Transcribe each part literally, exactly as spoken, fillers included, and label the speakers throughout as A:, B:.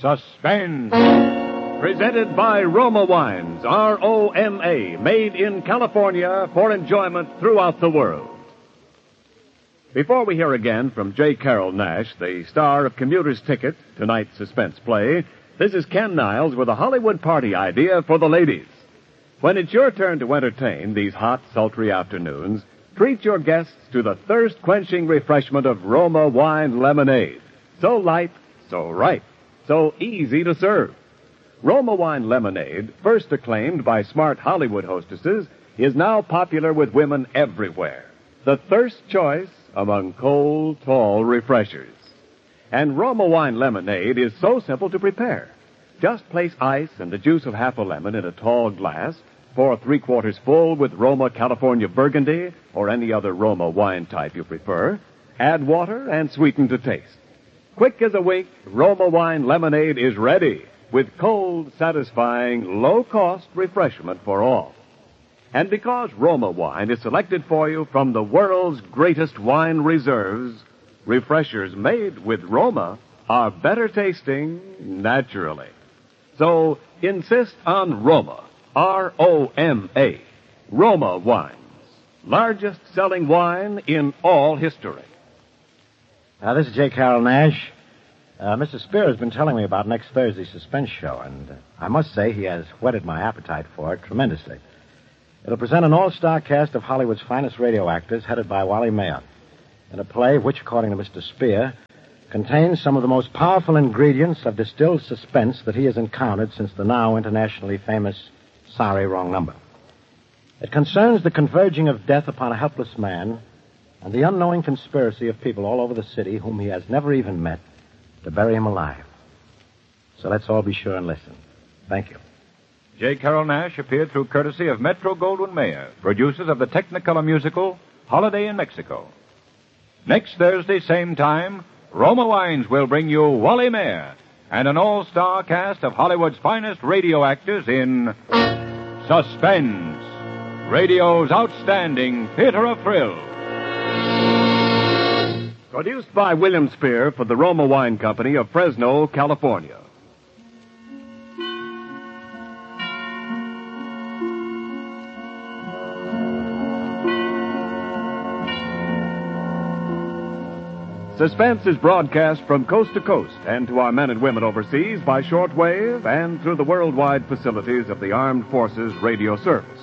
A: Suspense.
B: Presented by Roma Wines, R O M A, made in California for enjoyment throughout the world. Before we hear again from J. Carroll Nash, the star of Commuter's Ticket, tonight's suspense play, this is Ken Niles with a Hollywood party idea for the ladies. When it's your turn to entertain these hot, sultry afternoons, treat your guests to the thirst-quenching refreshment of Roma Wine Lemonade. So light, so right, so easy to serve. Roma Wine Lemonade, first acclaimed by smart Hollywood hostesses, is now popular with women everywhere. The thirst choice among cold, tall refreshers. And Roma Wine Lemonade is so simple to prepare. Just place ice and the juice of half a lemon in a tall glass, pour three-quarters full with Roma California Burgundy or any other Roma wine type you prefer, add water and sweeten to taste. Quick as a wink, Roma Wine Lemonade is ready with cold, satisfying, low-cost refreshment for all. And because Roma wine is selected for you from the world's greatest wine reserves, refreshers made with Roma are better tasting naturally. So insist on Roma, R O M A, Roma Wines, largest selling wine in all history.
C: Uh, this is J. Carroll Nash. Uh, Mister Spear has been telling me about next Thursday's suspense show, and uh, I must say he has whetted my appetite for it tremendously. It'll present an all-star cast of Hollywood's finest radio actors, headed by Wally Mayer, in a play which, according to Mister Spear, contains some of the most powerful ingredients of distilled suspense that he has encountered since the now internationally famous Sorry, Wrong Number. It concerns the converging of death upon a helpless man and the unknowing conspiracy of people all over the city whom he has never even met to bury him alive. So let's all be sure and listen. Thank you.
A: J. Carroll Nash appeared through courtesy of Metro-Goldwyn-Mayer, producers of the Technicolor musical Holiday in Mexico. Next Thursday, same time, Roma Wines will bring you Wally Mayer and an all-star cast of Hollywood's finest radio actors in Suspense, radio's outstanding theater of thrills.
B: Produced by William Spear for the Roma Wine Company of Fresno, California. Suspense is broadcast from coast to coast and to our men and women overseas by shortwave and through the worldwide facilities of the Armed Forces Radio Service.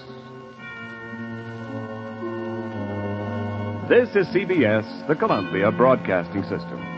B: This is C B S, the Columbia Broadcasting System.